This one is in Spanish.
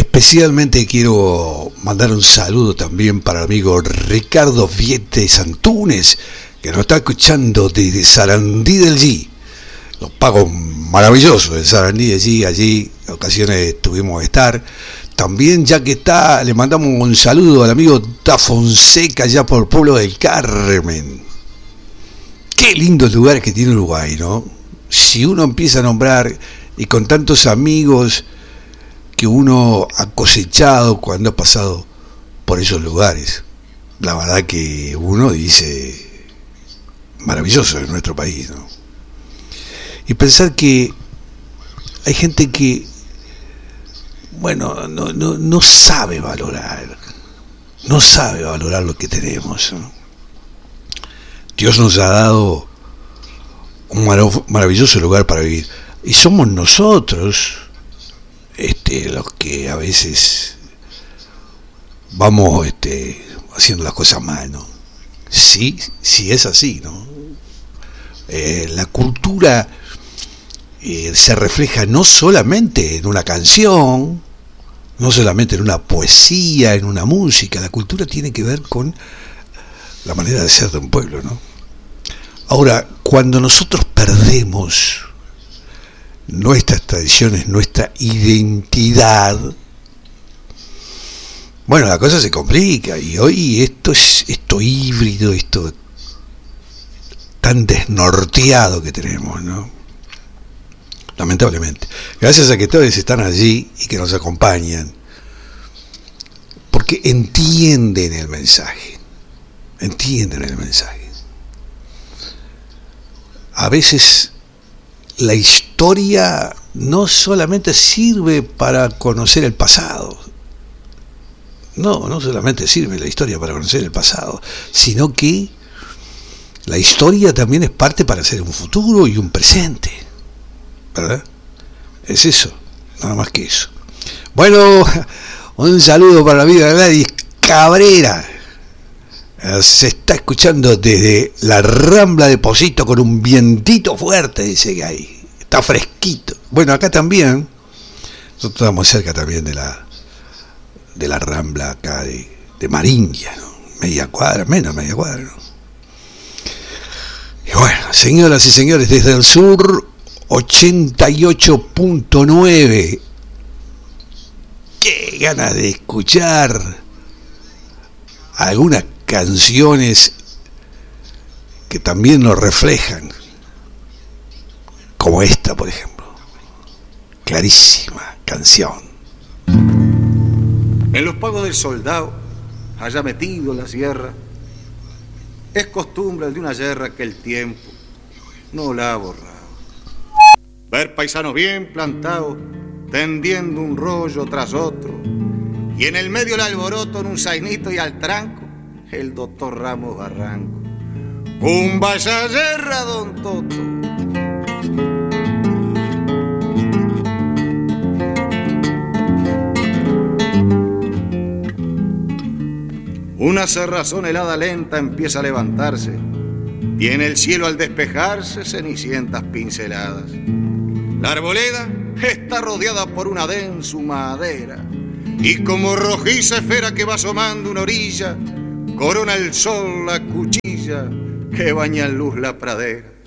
Especialmente quiero mandar un saludo también para el amigo Ricardo Vietes Antunes, que nos está escuchando desde Sarandí del G. Los pagos maravillosos de Sarandí del G, allí en ocasiones tuvimos que estar. También, ya que está, le mandamos un saludo al amigo Da Fonseca, allá por el pueblo del Carmen. Qué lindos lugares que tiene Uruguay, ¿no? Si uno empieza a nombrar, y con tantos amigos que uno ha cosechado cuando ha pasado por esos lugares, la verdad que uno dice, maravilloso es nuestro país, ¿no? Y pensar que hay gente que, bueno, no sabe valorar lo que tenemos, ¿no? Dios nos ha dado un maravilloso lugar para vivir, y somos nosotros los que a veces vamos haciendo las cosas mal, ¿no? Sí es así, ¿no? La cultura se refleja no solamente en una canción, no solamente en una poesía, en una música. La cultura tiene que ver con la manera de ser de un pueblo, ¿no? Ahora, cuando nosotros perdemos nuestras tradiciones, nuestra identidad, bueno, la cosa se complica. Y hoy esto híbrido, esto tan desnorteado que tenemos, ¿no? Lamentablemente. Gracias a que todos están allí y que nos acompañan, porque entienden el mensaje. A veces la historia no solamente sirve para conocer el pasado. No solamente sirve la historia para conocer el pasado, sino que la historia también es parte para hacer un futuro y un presente, ¿verdad? Es eso, nada más que eso. Bueno, un saludo para la vida de Gladys Cabrera. Se está escuchando desde la Rambla de Pocito con un vientito fuerte, dice que ahí está fresquito. Bueno, acá también, nosotros estamos cerca también de la Rambla acá de Maringia, ¿no? Menos media cuadra, ¿no? Y bueno, señoras y señores, desde el sur, 88.9. Qué ganas de escuchar algunas canciones que también nos reflejan, como esta, por ejemplo. Clarísima canción. En los pagos del soldado, allá metido en la sierra, es costumbre el de una guerra que el tiempo no la ha borrado. Ver paisanos bien plantados, tendiendo un rollo tras otro, y en el medio el alboroto en un zainito y al tranco, el doctor Ramos Barranco. ¡Cumba esa guerra, don Toto! Una cerrazón helada lenta empieza a levantarse. Tiene el cielo al despejarse cenicientas pinceladas. La arboleda está rodeada por una densa madera, y como rojiza esfera que va asomando una orilla, corona el sol la cuchilla que baña en luz la pradera.